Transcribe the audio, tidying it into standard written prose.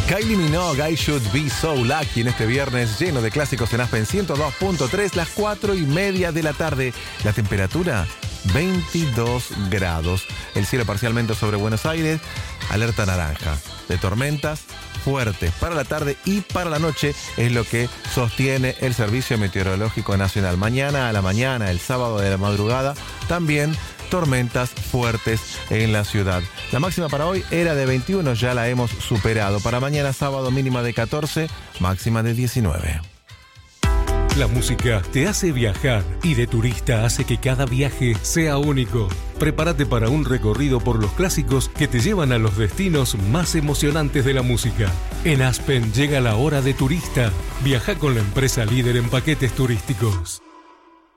Kylie Minogue, I Should Be So Lucky, en este viernes lleno de clásicos en Aspen 102.3, las 4:30 de la tarde. La temperatura, 22 grados. El cielo parcialmente sobre Buenos Aires, alerta naranja de tormentas fuertes para la tarde y para la noche, es lo que sostiene el Servicio Meteorológico Nacional. Mañana a la mañana, el sábado de la madrugada, también tormentas fuertes en la ciudad. La máxima para hoy era de 21, ya la hemos superado. Para mañana sábado, mínima de 14, máxima de 19. La música te hace viajar y de turista hace que cada viaje sea único. Prepárate para un recorrido por los clásicos que te llevan a los destinos más emocionantes de la música. En Aspen llega la hora de turista. Viaja con la empresa líder en paquetes turísticos.